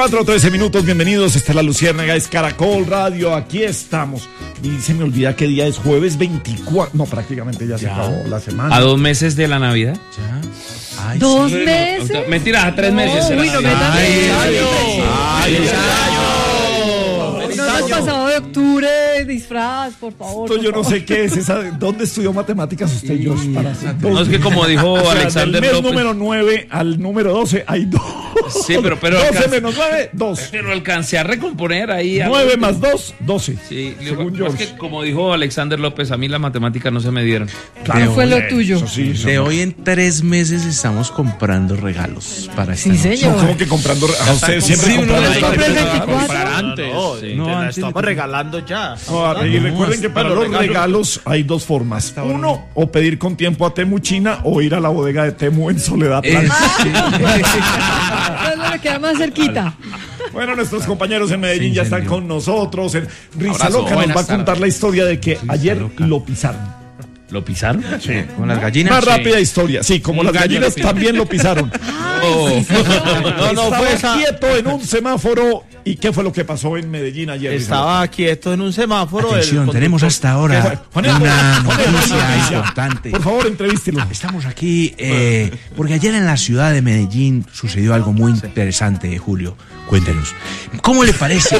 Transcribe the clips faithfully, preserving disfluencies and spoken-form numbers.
cuatro trece minutos, bienvenidos, esta es la Luciérnaga, es Caracol Radio, aquí estamos. Y se me olvida qué día es, jueves veinticuatro, no, prácticamente ya, ya. se acabó la semana. ¿A dos meses de la Navidad? Ya. Ay, ¿Dos sí. meses? No, mentira, a tres no, meses. Uy, no me da ¡Ay, ay, ay, ay, no hemos pasado de octubre, disfraz, por favor. Esto por yo favor. no sé qué es esa. ¿Dónde estudió matemáticas usted, sí. Josh? Para hacer no, es que como dijo o sea, Alexander del mes López. número nueve al número doce hay dos. Sí, pero, pero doce alcancé, menos nueve, dos. Pero alcancé a recomponer ahí. nueve más dos, doce. Sí, según yo. Es que como dijo Alexander López, a mí las matemáticas no se me dieron. Claro, ¿qué fue lo tuyo? Eso sí, eso de no. hoy en tres meses estamos comprando regalos para esta Sí, noche. señor. No, ¿cómo que comprando? A usted siempre Sí, comprando. uno les compra el veinticuatro. Comprar antes. No, Sí. no, No, la antes estamos de- regalando ya. No, y recuerden que para pero los regalos- regalos hay dos formas. Uno, o pedir con tiempo a Temu China o ir a la bodega de Temu en Soledad Eh, Blanca. Eso es lo que queda más cerquita. Bueno, nuestros compañeros en Medellín Sí, ya están señor. con nosotros. En Risa Abrazo, Loca nos buenas va a contar tardes. la historia de que ayer Loca. lo pisaron. ¿Lo pisaron? Sí. Con las gallinas. Una Sí. rápida historia. Sí, como Un las gallo gallinas lo pisaron. también lo pisaron. No, no, Estaba fue esa. quieto en un semáforo. ¿Y qué fue lo que pasó en Medellín ayer? Estaba quieto en un semáforo. el Atención, conductor- tenemos hasta ¿Qué ahora fue? Juanito, una Juanito, noticia noticia. importante. Por favor, entrevístelo. Estamos aquí eh, porque ayer en la ciudad de Medellín sucedió algo muy interesante, Julio. Cuéntenos. ¿Cómo le parece?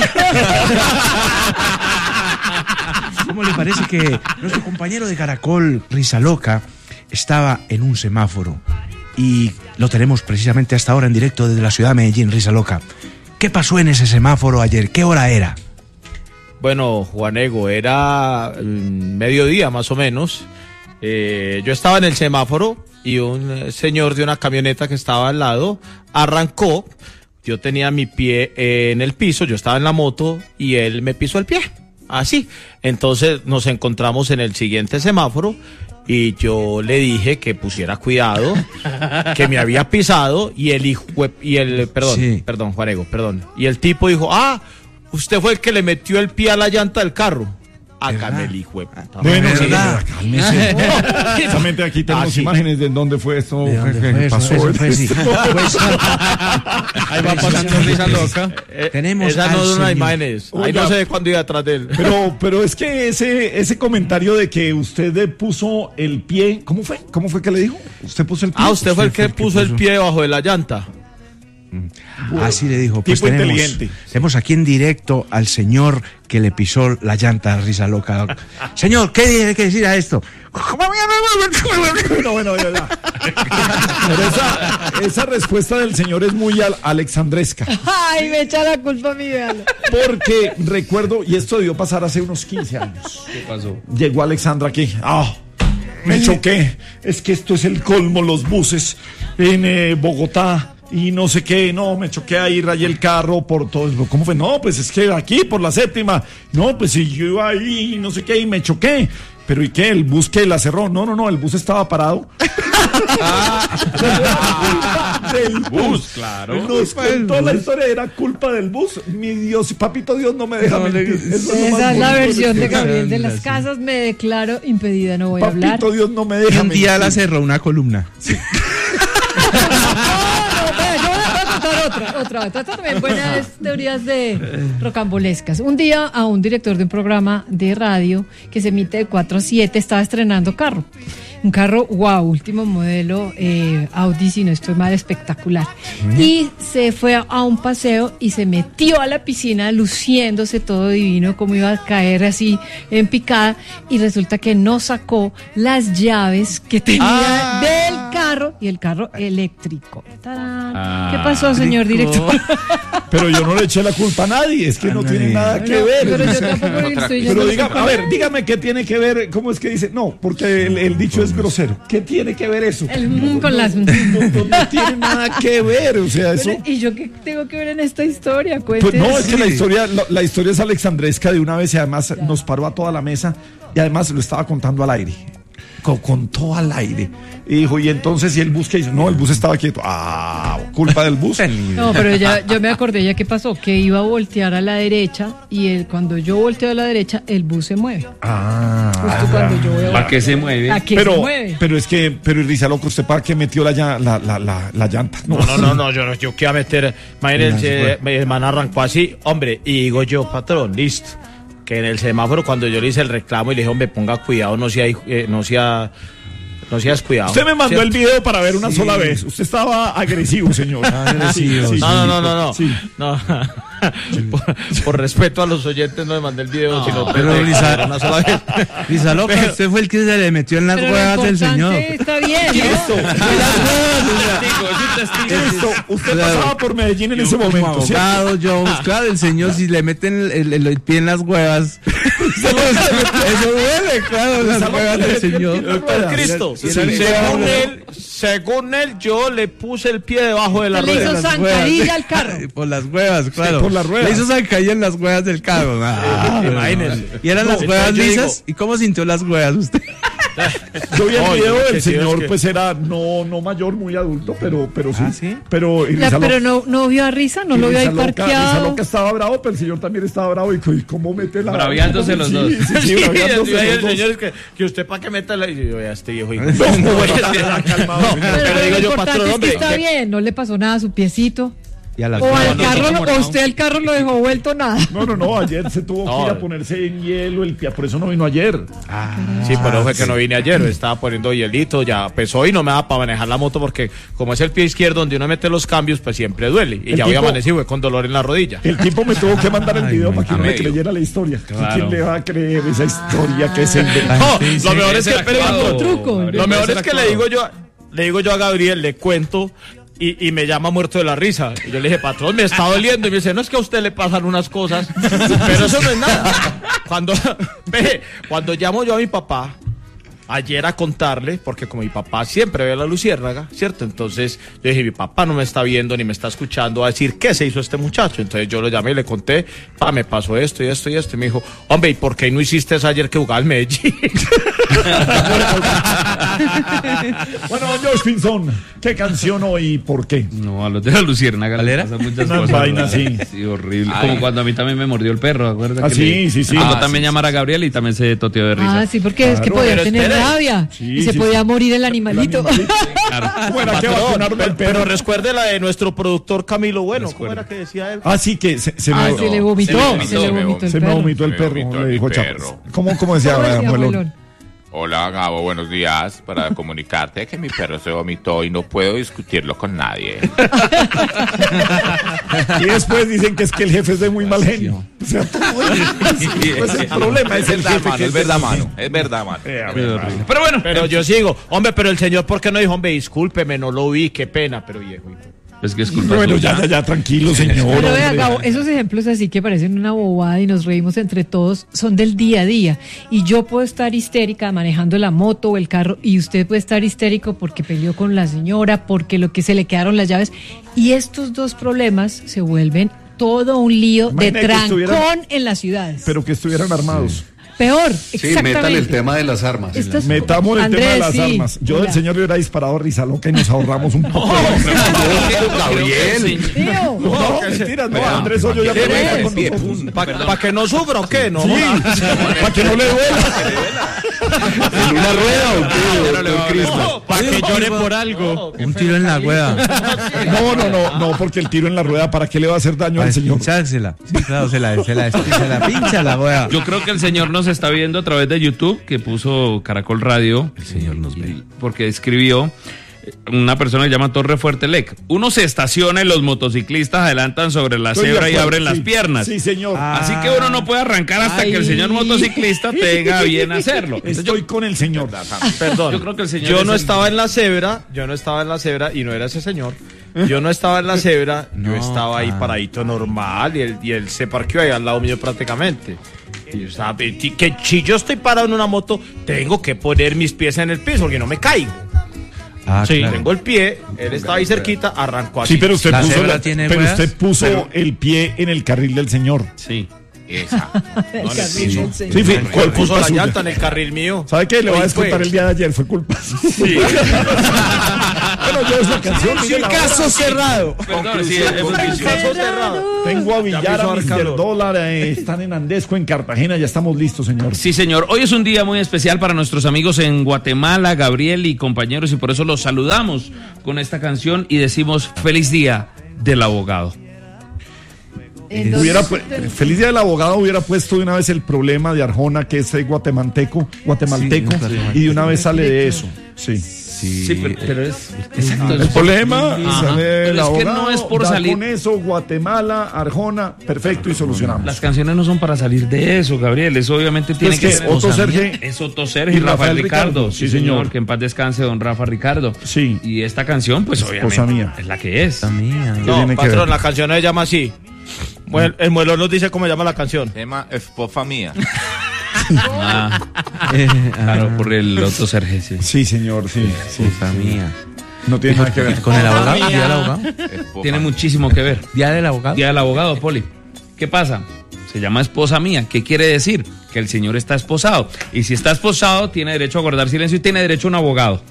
¿Cómo le parece que nuestro compañero de Caracol, Risa Loca, estaba en un semáforo? Y lo tenemos precisamente hasta ahora en directo desde la ciudad de Medellín, Risa Loca. ¿Qué pasó en ese semáforo ayer? ¿Qué hora era? Bueno, Juanego, era mm, mediodía más o menos. Eh, yo estaba en el semáforo y un eh, señor de una camioneta que estaba al lado arrancó. Yo tenía mi pie eh, en el piso, yo estaba en la moto y él me pisó el pie. Así. Entonces nos encontramos en el siguiente semáforo y yo le dije que pusiera cuidado, que me había pisado y el hijo y el perdón, Sí. perdón, Juanego, perdón. Y el tipo dijo, "Ah, usted fue el que le metió el pie a la llanta del carro." Acá ¿Verdad? el hijo de puta. Bueno, ¿verdad? sí, ya, cálmese. Precisamente aquí tenemos Ah, sí. imágenes de dónde fue esto. ¿De dónde ¿Qué fue eso? pasó? Eso fue, sí. Pues, Ahí va pasando Risa Loca. Eh, Tenemos Esa al no es una señor. imágenes. Ahí Oiga. no sé cuándo iba atrás de él. Pero, pero es que ese, ese comentario de que usted le puso el pie, ¿cómo fue? ¿Cómo fue que le dijo? Usted puso el pie. Ah, usted fue el que fue el que puso el puso. pie debajo de la llanta. Así le dijo. Pues Tipo tenemos, inteligente. tenemos aquí en directo al señor que le pisó la llanta a Risa Loca. Señor, ¿qué tiene que decir a esto? Bueno, bueno, ya, ya. Pero esa, esa respuesta del señor es muy al- alexandresca. Ay, me echa la culpa a mí, véalo. Porque recuerdo, y esto debió pasar hace unos quince años. ¿Qué pasó? Llegó Alexandra aquí. Ah, me choqué. Es que esto es el colmo, los buses en eh, Bogotá. Y no sé qué, no, me choqué ahí, rayé el carro por todo. ¿Cómo fue? No, pues es que aquí, por la séptima. No, pues si yo iba ahí, no sé qué, y me choqué. Pero ¿y qué? ¿El bus que la cerró? No, no, no, el bus estaba parado. Del bus, claro. Nos contó la historia, era culpa del bus. Mi Dios, papito Dios no me deja No, mentir. le- Eso lo más Esa es la bonito versión de que- Gabriel de las Sí. Casas. Me declaro impedida, no voy a hablar. Papito Dios no me Y deja un día la mentir. cerró una columna. No, no, vea, yo voy a contar otra, otra, otra también buenas teorías de rocambolescas. Un día a un director de un programa de radio que se emite de cuatro a siete estaba estrenando carro. Un carro, wow, último modelo, eh, Audi, si no estoy mal, espectacular. Y se fue a, a un paseo y se metió a la piscina luciéndose todo divino, como iba a caer así en picada. Y resulta que no sacó las llaves que tenía Ah. del carro y el carro eléctrico. ¡Tarán! Ah, ¿Qué pasó, señor director? Pero yo no le eché la culpa a nadie, es que A no nadie. tiene nada que No, ver. pero yo O sea, tampoco le estoy pero yendo diga, la a ver, culpa. dígame qué tiene que ver, ¿cómo es que dice? No, porque el, el dicho es grosero. ¿Qué tiene que ver eso? El mm con las... No, no, no tiene nada que ver, o sea, eso... Bueno, ¿y yo qué tengo que ver en esta historia? Pues Cuéntese. no, es que la Sí. historia, la, la historia es alexandresca de una vez y además nos paró a toda la mesa y además lo estaba contando al aire. con, con todo al aire. Y dijo, y entonces, ¿y el bus qué hizo? No, el bus estaba quieto. Ah, culpa del bus. No, pero ya, yo me acordé ya qué pasó, que iba a voltear a la derecha y el, cuando yo volteo a la derecha, el bus se mueve. Ah. Justo cuando yo veo. ¿Para qué se mueve? ¿A qué Pero, se mueve? pero es que, pero Rizaloco, ¿usted para qué metió la, llan- la, la, la, la llanta? No, no, no, no, yo, no- yo qué iba a meter. Imagínense, mi hermano arrancó así, hombre, y digo yo, patrón, listo. Que en el semáforo, cuando yo le hice el reclamo y le dije, hombre, ponga cuidado, no sea, eh, no sea, no seas cuidado. Usted me mandó ¿cierto? el video para ver una sola vez. Usted estaba agresivo, señor. Agresivo, Sí, sí, No, sí. no, no, no, no. Sí. No. por, por respeto a los oyentes no le mandé el video, sino pero de- Lisa- de una sola vez. Rizaloca, Pero- usted fue el que se le metió en las Pero lo huevas del importante señor. está bien, ¿no? Eso. Esto, usted Claro. pasaba por Medellín en ese Como momento, ¿cierto? abogado, yo buscaba del señor si le meten el, el- el pie en las huevas. Eso duele, claro, las huevas del señor. Doctor Cristo, Sí, según sí. él, según él, yo le puse el pie debajo de la Le rueda. hizo Las zancadilla huevas. al carro. Por las huevas, claro. por las ruedas. Le hizo zancadilla en las huevas del carro. Ah, imagínese. Y eran No, las huevas entonces yo lisas. ¿Y cómo sintió las huevas usted? Yo vi el Oye, video que del sí, señor, es que- pues era no, no mayor, muy adulto, pero, pero sí. ¿Ah, sí? Pero, y La- Rizaloca- pero no, no vio a Risa, no y lo vio ahí Rizaloca- parqueado. Rizaloca estaba bravo, pero el señor también estaba bravo. Y, y cómo mete la. Braviándose cómo- los sí, dos. Sí, sí, Sí, braviándose y el los dos. señor es que, que usted para que meta la... Y yo, vea, este viejo hijo. No, no, calmado, señor. Pero, Pero lo digo yo, importante patrón, es hombre, que está que- bien, no le pasó nada a su piecito. Y a las O huevas. al no, carro, no, o no. usted el carro lo dejó vuelto nada. No, no, no, ayer se tuvo No. que ir a ponerse en hielo el pie, por eso no vino ayer. Sí, pero fue que no vine ayer, estaba poniendo hielito, ya pues hoy no me da para manejar la moto porque como es el pie izquierdo donde uno mete los cambios, pues siempre duele. Y El ya hoy tipo- amanecí güey, con dolor en la rodilla. El tipo me tuvo que mandar el Ay, video no, para que a no me medio. creyera la historia. ¿Y Claro. ¿Quién le va a creer esa historia que es el de... No, Sí, sí, lo mejor es que, Ese pero, era actuado, truco. Gabriel, lo mejor ese es era que le actuado. digo yo, le digo yo a Gabriel, le cuento y, y me llama muerto de la risa. Y yo le dije, patrón, me está doliendo. Y me dice, no es que a usted le pasan unas cosas, pero eso no es nada. Cuando, ve, cuando llamo yo a mi papá, ayer a contarle, porque como mi papá siempre ve a la luciérnaga, ¿cierto? Entonces yo dije, mi papá no me está viendo ni me está escuchando a decir qué se hizo este muchacho. Entonces yo lo llamé y le conté, pa, me pasó esto y esto y esto. Y me dijo, hombre, ¿y por qué no hiciste eso ayer que jugaba al Medellín? Bueno, don George Pinzón, ¿qué canción hoy y por qué? No, a los de la luciérnaga le ¿Valera? pasan muchas Unas cosas. vainas, ¿verdad? sí. Sí, horrible. Como cuando a mí también me mordió el perro, ¿acuerdas? Ah, que sí, le- sí, sí. Cuando Ah, también sí, llamara a Gabriel y también se toteó de risa. Ah, sí, porque es que Claro, podía pero tener espere. rabia Sí, y se sí, podía sí. morir el animalito. Claro. ¿Cómo era que Patrón, vacunaron al pero perro? recuerde la de nuestro productor Camilo Bueno. ¿Cómo Recuerdo. era que decía él? Ah, sí, que se, se Ah, me, se le vomitó, se me se le vomitó, vomitó el se me perro. vomitó el Se me perro, vomitó le mi dijo perro. Chávez. ¿Cómo, cómo decía, ¿Cómo decía, abuelón? abuelón? Hola Gabo, buenos días. Para comunicarte que mi perro se vomitó y no puedo discutirlo con nadie. Y después dicen que es que el jefe es de muy mal genio. O sea, todo es, pues el problema es el jefe que es verdad, mano. Es verdad, mano. Eh, a ver, mano. Pero bueno, Pero yo sigo, hombre, pero el señor, ¿por qué no dijo, hombre, discúlpeme, no lo vi, qué pena, pero viejo? es que es culpa Bueno, suya. ya, ya, ya, tranquilo, señor. Pero vea, hombre. Gabo, esos ejemplos así que parecen una bobada y nos reímos entre todos, son del día a día. Y yo puedo estar histérica manejando la moto o el carro y usted puede estar histérico porque peleó con la señora, porque lo que se le quedaron las llaves. Y estos dos problemas se vuelven todo un lío de Imagina que trancón estuvieran- en las ciudades. Pero que estuvieran armados. Peor, Sí, exactamente. métale el tema de las armas. Estas- Metamos el Andrés, tema de las sí. armas. Yo del Hola. señor le hubiera disparado a Rizaloca y nos ahorramos un poco. Gabriel. Tío, No, mentiras, no, Andrés Hoyo ya Pie, trabaja pie, con pie, nosotros. pum. ¿Para que no sufra o qué? No, Para que no le duela. ¿En una rueda o qué, doctor Cristo? para que llore por algo. Un tiro en la hueva. No, no, no, no, porque el tiro en la rueda, ¿para qué le va a hacer daño Para al señor? pinchársela. Sí, claro, se la, se la, se la pincha la hueva. Yo creo que el señor nos está viendo a través de YouTube, que puso Caracol Radio. El señor nos ve. Porque escribió una persona que se llama Torre Fuerte Lec. Uno se estaciona y los motociclistas adelantan sobre la Estoy de cebra y acuerdo, abren sí. las piernas. Sí, señor. Así que uno no puede arrancar hasta que el señor Ay. motociclista tenga bien hacerlo. Entonces yo, Estoy con el señor. Perdón. Yo creo que el señor Yo es no el- estaba en la cebra, yo no estaba en la cebra y no era ese señor. Yo no estaba en la cebra, yo No, estaba ahí ah. paradito normal y él, y él se parqueó ahí al lado mío prácticamente. Y yo estaba, y que si yo estoy parado en una moto, tengo que poner mis pies en el piso porque no me caigo. Ah, Sí, claro. tengo el pie, él estaba ahí cerquita, arrancó así. Sí, pero usted ¿La puso, cebra tiene pero ruedas? usted puso Pero- el pie en el carril del señor. Sí. Esa. El No, carril sí. del señor. Sí, sí, ¿Cuál ¿cuál puso culpa la suya? llanta en el carril mío? ¿Sabe qué? Le voy a Hoy descontar fue. el día de ayer, fue culpa suya. Bueno, yo esa canción, mire la hora. cerrado. Perdón, sí, es muy Caso vicioso. cerrado. Tengo a Villar, Ya empezó a a dar mister calor. Dólar, eh, están en Andesco, en Cartagena, ya estamos listos, señor. Sí, señor. Hoy es un día muy especial para nuestros amigos en Guatemala, Gabriel y compañeros, y por eso los saludamos con esta canción y decimos feliz día del abogado. ¿En dónde Hubiera usted- pu- Feliz Día del Abogado hubiera puesto de una vez el problema de Arjona, que es eh, guatemalteco, guatemalteco, Sí, guatemalteco. y de una vez sale de eso. Sí. Sí, Sí, pero, pero es exacto. El problema Ajá. sale el Pero es que abogado, no es por da salir. con eso, Guatemala, Arjona, perfecto, y solucionamos. Las canciones no son para salir de eso, Gabriel. Eso obviamente tiene que que es ser. Otto Sergio Es Otto Sergio y, y Rafael, Rafael Ricardo. Ricardo. Sí, Sí, señor. señor. Que en paz descanse don Rafa Ricardo. Sí. Y esta canción, pues Esposa obviamente mía. es la que es. mía. ¿Qué No, tiene que patrón, ver? la canción no se llama así. Bueno, el muelón nos dice cómo se llama la canción. Tema esposa mía. Ah, Eh, claro, por el Otto Sergio, sí. Sí, señor, sí. sí. Esposa mía. No tiene nada que ver. ¿Con el abogado? ¿Día del abogado? Esposa Tiene mía. muchísimo que ver. ¿Día del abogado? Día del abogado, Poli. ¿Qué pasa? Se llama esposa mía. ¿Qué quiere decir? Que el señor está esposado. Y si está esposado, tiene derecho a guardar silencio y tiene derecho a un abogado.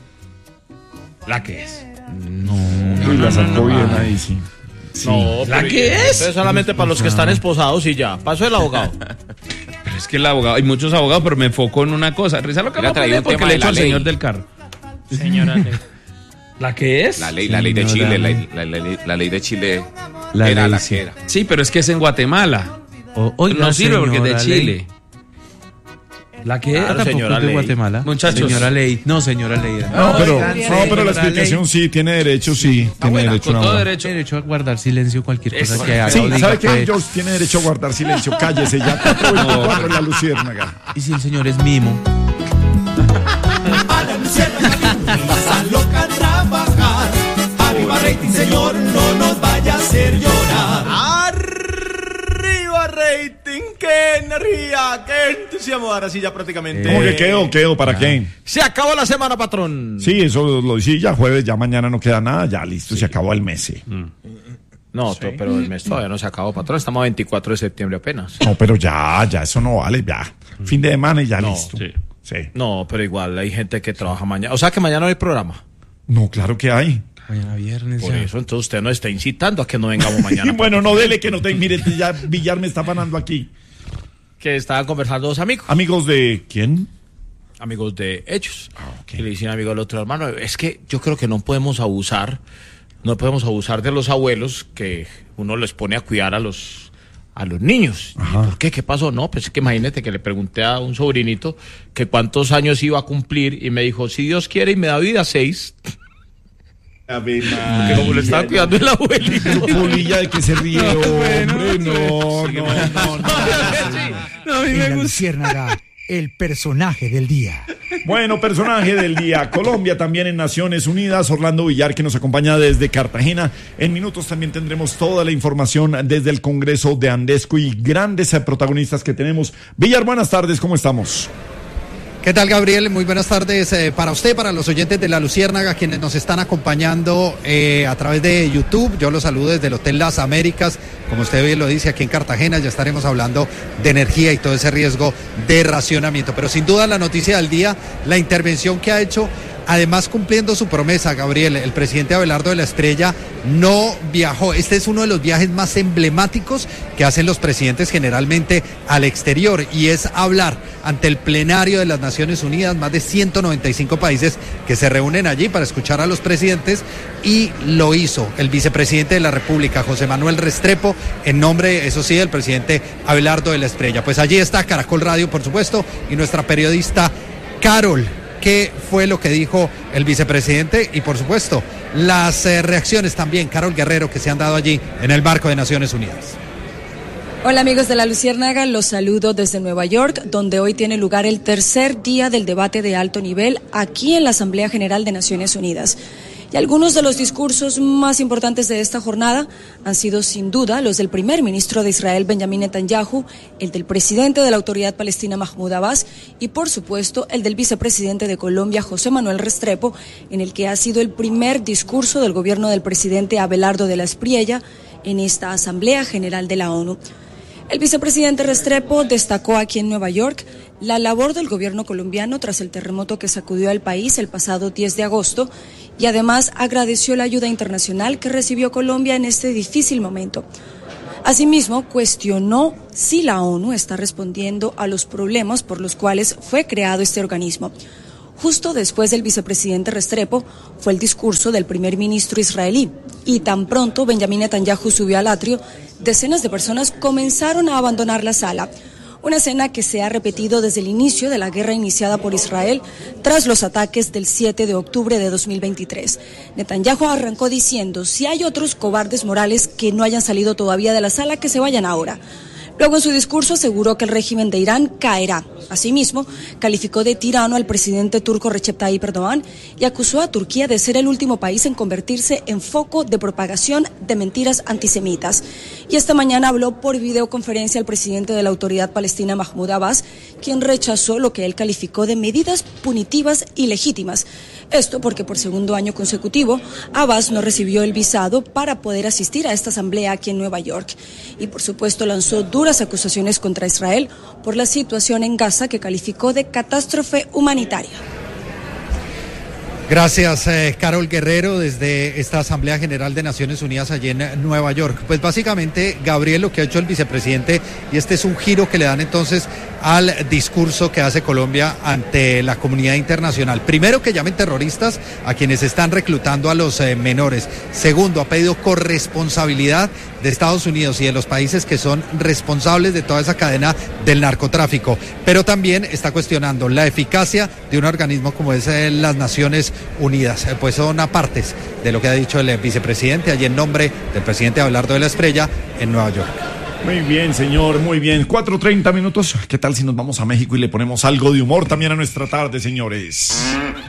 La que es. Uy, la sacó bien ahí, sí. No, ¿La pero- qué es? Entonces solamente para los que están esposados y ya. Paso el abogado. Pero es que el abogado, hay muchos abogados, pero me enfoco en una cosa. Risa lo que Mira, me traía un porque tema le de echo la al ley. señor del carro. Señora. ¿La que es? La ley, la ley de Señora Chile, la, ley. la- la- la ley de Chile La era ley, la sí. que era. Sí, pero es que es en Guatemala. O- oiga, no sirve porque es de señora Chile. Ley. ¿La que Claro, es? Tampoco señora es de Ley. Guatemala. Muchachos. Señora Ley. No, señora Ley. No, pero, Oigan, no, pero la señora explicación Ley. sí, tiene derecho, sí, tiene buena, derecho con a un todo abogado. derecho. Derecho a guardar silencio cualquier cosa Eso. que haga Sí, o diga, ¿sabe qué? pues. George tiene derecho a guardar silencio. Cállese ya. cuatro veinticuatro en la luciérnaga. Y si el señor es mimo. A la luciérnaga linda, loca a trabajar. Arriba rating, señor, no nos vaya a hacer llorar. Arriba rating, qué energía, qué entusiasmo. Ahora sí ya prácticamente. ¿Cómo que quedo? ¿Quedo? ¿Para qué? Se acabó la semana, patrón. Sí, eso lo sí, ya jueves, ya mañana no queda nada, ya listo, se acabó el mes. sí. No, to- pero el mes todavía no se acabó, patrón. Estamos a veinticuatro de septiembre apenas. No, pero ya, ya, eso no vale, ya. Fin de semana y ya No, listo. sí. Sí. No, pero igual hay gente que trabaja mañana. O sea que mañana no hay programa. No, claro que hay. Mañana viernes. Por ya. eso, entonces usted nos está incitando a que no vengamos mañana. Bueno, no dele que no te mire, ya Villar me está panando aquí. Que estaban conversando dos amigos. Amigos de quién? Amigos de ellos. ok. Y le dicen amigo al otro hermano, es que yo creo que no podemos abusar, no podemos abusar de los abuelos que uno les pone a cuidar a los a los niños. ¿Y ¿Por qué? ¿Qué pasó? No, pues es que imagínate que le pregunté a un sobrinito que cuántos años iba a cumplir y me dijo, si Dios quiere y me da vida, seis. Que como le estaba cuidando el abuelito. Pero Polilla, de que se ríe, hombre, no, no, no, no. En la luciérnaga, el personaje del día. Bueno, personaje del día. Colombia también en Naciones Unidas. Orlando Villar, que nos acompaña desde Cartagena. En minutos también tendremos toda la información desde el Congreso de Andesco y grandes eh, protagonistas que tenemos. Villar, buenas tardes, ¿cómo estamos? ¿Qué tal, Gabriel? Muy buenas tardes eh, para usted, para los oyentes de La Luciérnaga, quienes nos están acompañando eh, a través de YouTube. Yo los saludo desde el Hotel Las Américas. Como usted bien lo dice, aquí en Cartagena ya estaremos hablando de energía y todo ese riesgo de racionamiento. Pero sin duda la noticia del día, la intervención que ha hecho, además cumpliendo su promesa, Gabriel, el presidente Abelardo de la Estrella no viajó. Este es uno de los viajes más emblemáticos que hacen los presidentes generalmente al exterior, y es hablar ante el plenario de las Naciones Unidas, más de ciento noventa y cinco países que se reúnen allí para escuchar a los presidentes, y lo hizo el vicepresidente de la República, José Manuel Restrepo, en nombre, eso sí, del presidente Abelardo de la Estrella. Pues allí está Caracol Radio, por supuesto, y nuestra periodista Carol. ¿Qué fue lo que dijo el vicepresidente? Y por supuesto, las eh, reacciones también, Carol Guerrero, que se han dado allí en el marco de Naciones Unidas. Hola amigos de La Luciérnaga, los saludo desde Nueva York, donde hoy tiene lugar el tercer día del debate de alto nivel aquí en la Asamblea General de Naciones Unidas. Y algunos de los discursos más importantes de esta jornada han sido sin duda los del primer ministro de Israel, Benjamín Netanyahu, el del presidente de la Autoridad Palestina, Mahmoud Abbas, y por supuesto el del vicepresidente de Colombia, José Manuel Restrepo, en el que ha sido el primer discurso del gobierno del presidente Abelardo de la Espriella en esta Asamblea General de la ONU. El vicepresidente Restrepo destacó aquí en Nueva York la labor del gobierno colombiano tras el terremoto que sacudió al país el pasado diez de agosto y además agradeció la ayuda internacional que recibió Colombia en este difícil momento. Asimismo, cuestionó si la ONU está respondiendo a los problemas por los cuales fue creado este organismo. Justo después del vicepresidente Restrepo fue el discurso del primer ministro israelí y tan pronto Benjamín Netanyahu subió al atrio, decenas de personas comenzaron a abandonar la sala. Una escena que se ha repetido desde el inicio de la guerra iniciada por Israel tras los ataques del siete de octubre de dos mil veintitrés. Netanyahu arrancó diciendo, si hay otros cobardes morales que no hayan salido todavía de la sala, que se vayan ahora. Luego en su discurso aseguró que el régimen de Irán caerá. Asimismo, calificó de tirano al presidente turco Recep Tayyip Erdogan y acusó a Turquía de ser el último país en convertirse en foco de propagación de mentiras antisemitas. Y esta mañana habló por videoconferencia el presidente de la Autoridad Palestina Mahmoud Abbas, quien rechazó lo que él calificó de medidas punitivas ilegítimas. Esto porque por segundo año consecutivo, Abbas no recibió el visado para poder asistir a esta asamblea aquí en Nueva York. Y por supuesto lanzó duras acusaciones contra Israel por la situación en Gaza que calificó de catástrofe humanitaria. Gracias, eh, Carol Guerrero, desde esta Asamblea General de Naciones Unidas allí en Nueva York. Pues básicamente, Gabriel, lo que ha hecho el vicepresidente, y este es un giro que le dan entonces al discurso que hace Colombia ante la comunidad internacional. Primero, que llamen terroristas a quienes están reclutando a los eh, menores. Segundo, ha pedido corresponsabilidad de Estados Unidos y de los países que son responsables de toda esa cadena del narcotráfico. Pero también está cuestionando la eficacia de un organismo como es eh, las Naciones Unidas. Eh, pues son apartes de lo que ha dicho el eh, vicepresidente allí en nombre del presidente Abelardo de la Espriella en Nueva York. Muy bien, señor, muy bien. cuatro treinta minutos. ¿Qué tal si nos vamos a México y le ponemos algo de humor también a nuestra tarde, señores?